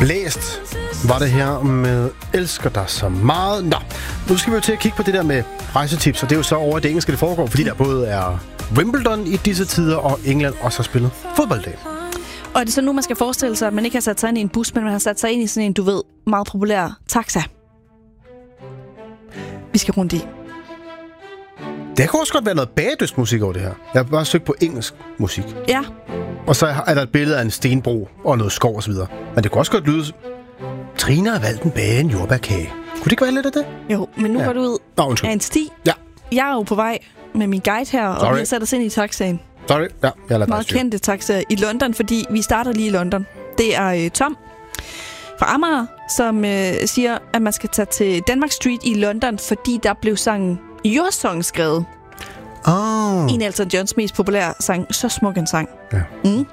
Blæst var det her med Elsker dig så meget. Nå, nu skal vi jo til at kigge på det der med rejsetips, og det er jo så over det engelske, det foregår, fordi der både er Wimbledon i disse tider, og England også har spillet fodbolddag. Og det er så nu, man skal forestille sig, at man ikke har sat sig ind i en bus, men man har sat sig ind i sådan en, du ved, meget populær taxa. Vi skal rundt i. Det kan også godt være noget bagdyst-musik over det her. Jeg har bare søgt på engelsk musik. Ja. Og så er der et billede af en stenbro og noget skov og så videre. Men det kunne også godt lyde... Trine har valgt en bage en jordbærkage. Kunne det ikke være lidt af det? Jo, men nu går du ud af en sti. Ja. Jeg er jo på vej med min guide her, og vi har sat os ind i taxaen. Sorry. Ja, jeg lader meget kendte taxa i London, fordi vi starter lige i London. Det er Tom fra Amager, som siger, at man skal tage til Denmark Street i London, fordi der blev sangen Your Song skrevet. En af Elton Johns mest populære sang. Så smuk en sang. Ja. Mm.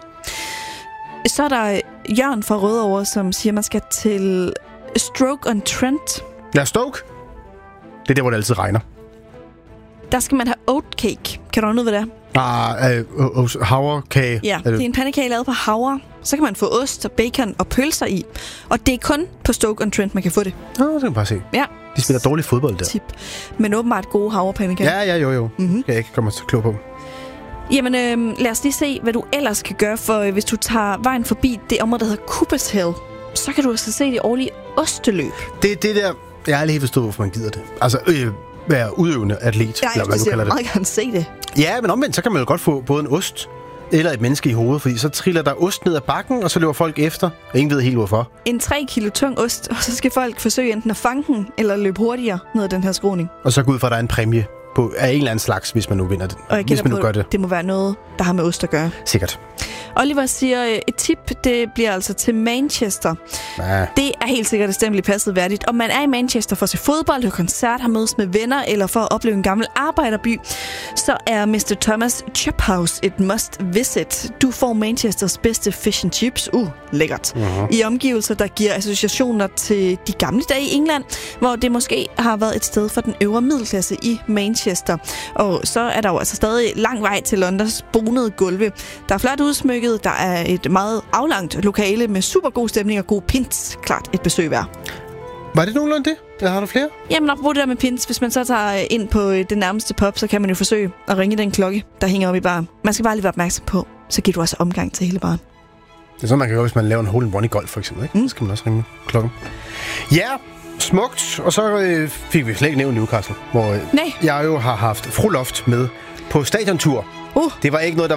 Så er der Jørgen fra Rødovre, som siger, at man skal til Stoke-on-Trent. Ja, Stoke. Det er der, hvor det altid regner. Der skal man have oatcake. Kan du noget, hvad det er? Havrekage. Ja, det er en pandekage lavet på havre. Så kan man få ost og bacon og pølser i. Og det er kun på Stoke-on-Trent, man kan få det. Det kan man bare se. Ja. De spiller dårlig fodbold der. Tip. Men åbenbart gode havrepandekager. Ja, jo. Mm-hmm. Skal jeg ikke komme til klog på. Jamen, lad os lige se, hvad du ellers kan gøre, for hvis du tager vejen forbi det område, der hedder Coopers Hill, så kan du altså se det årlige osteløb. Det er det der, jeg har aldrig helt forstået, hvorfor man gider det. Altså, være udøvende atlet, ja, eller hvad du kalder det. Jeg meget gerne se det. Ja, men omvendt, så kan man jo godt få både en ost eller et menneske i hovedet, fordi så triller der ost ned ad bakken, og så løber folk efter, og ingen ved helt hvorfor. En 3 kilo tung ost, og så skal folk forsøge enten at fange den, eller løbe hurtigere ned ad den her skråning. Og så gå ud fra, at der er en præmie af en eller anden slags, hvis man nu vinder det. Og jeg hvis man nu gør det. Det må være noget, der har med ost at gøre. Sikkert. Oliver siger, et tip, det bliver altså til Manchester. Ja. Det er helt sikkert stemmelig passet værdigt. Om man er i Manchester for at se fodbold, høre koncert, har mødes med venner, eller for at opleve en gammel arbejderby, så er Mr. Thomas Chip House et must visit. Du får Manchesters bedste fish and chips. Lækkert. Uh-huh. I omgivelser, der giver associationer til de gamle dage i England, hvor det måske har været et sted for den øvre middelklasse i Manchester. Og så er der jo altså stadig lang vej til Londons bonede gulve. Der er flot udsmykket, der er et meget aflangt lokale med super god stemning og god pins. Klart et besøg værd. Var det nogenlunde det? Eller har du flere? Jamen, apropos det der med pins. Hvis man så tager ind på det nærmeste pub, så kan man jo forsøge at ringe den klokke, der hænger op i baren. Man skal bare lige være opmærksom på, så giver du også omgang til hele baren. Det er sådan, man kan gøre, hvis man laver en hole-in-one i golf, for eksempel. Ikke? Så skal man også ringe klokken. Ja, smukt. Og så fik vi slet ikke nævnt Newcastle, hvor jeg jo har haft Fru Loft med på stadiontur. Det var ikke noget, der